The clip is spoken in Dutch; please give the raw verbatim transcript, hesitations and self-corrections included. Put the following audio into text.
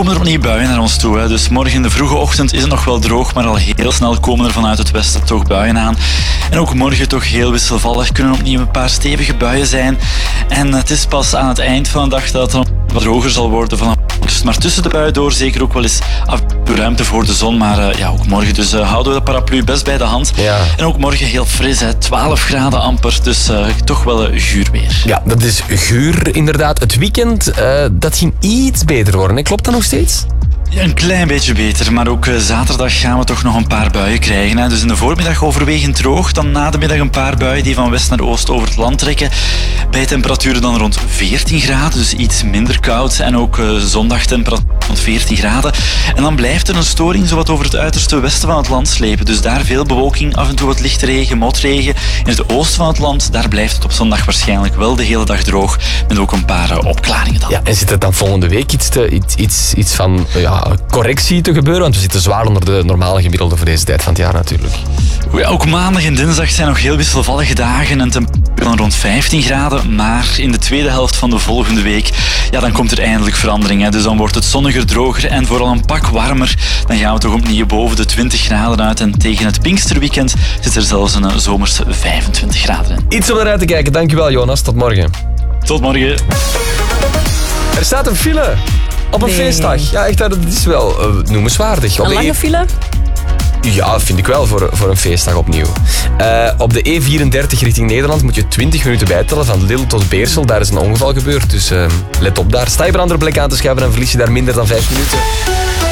komen er opnieuw buien naar ons toe. Hè. Dus morgen in de vroege ochtend is het nog wel droog, maar al heel snel komen er vanuit het westen toch buien aan. En ook morgen toch heel wisselvallig, kunnen opnieuw een paar stevige buien zijn. En het is pas aan het eind van de dag dat het wat droger zal worden vanaf. Maar tussen de buien door zeker ook wel eens af en toe ruimte voor de zon. Maar uh, ja, ook morgen dus uh, houden we de paraplu best bij de hand. Ja. En ook morgen heel fris, hè, twaalf graden amper. Dus uh, toch wel uh, guur weer. Ja, dat is guur inderdaad. Het weekend, uh, dat ging iets beter worden. Hè? Klopt dat nog steeds? Ja, een klein beetje beter, maar ook uh, zaterdag gaan we toch nog een paar buien krijgen. Hè. Dus in de voormiddag overwegend droog, dan na de middag een paar buien die van west naar oost over het land trekken. Bij temperaturen dan rond veertien graden, dus iets minder koud. En ook uh, zondag temperatuur rond veertien graden. En dan blijft er een storing zowat over het uiterste westen van het land slepen. Dus daar veel bewolking, af en toe wat lichte regen, motregen. In het oosten van het land, daar blijft het op zondag waarschijnlijk wel de hele dag droog. Met ook een paar uh, opklaringen dan. Ja, en zit er dan volgende week iets, te, iets, iets, iets van ja, correctie te gebeuren? Want we zitten zwaar onder de normale gemiddelde voor deze tijd van het jaar natuurlijk. Ja, ook maandag en dinsdag zijn nog heel wisselvallige dagen en temperaturen van rond vijftien graden. Maar in de tweede helft van de volgende week, ja, dan komt er eindelijk verandering. Hè. Dus dan wordt het zonniger, droger en vooral een pak warmer. Dan gaan we toch opnieuw boven de twintig graden uit. En tegen het Pinksterweekend zit er zelfs een zomerse vijfentwintig graden in. Iets om naar uit te kijken. Dankjewel, Jonas. Tot morgen. Tot morgen. Er staat een file op een Nee. feestdag. Ja, echt, dat is wel uh, noemenswaardig. Op Een de lange E- file? Ja, vind ik wel, voor, voor een feestdag opnieuw. Uh, op de E vierendertig richting Nederland moet je twintig minuten bijtellen van Lille tot Beersel. Daar is een ongeval gebeurd, dus uh, let op daar. Sta je op een andere plek aan te schuiven, dan verlies je daar minder dan vijf minuten.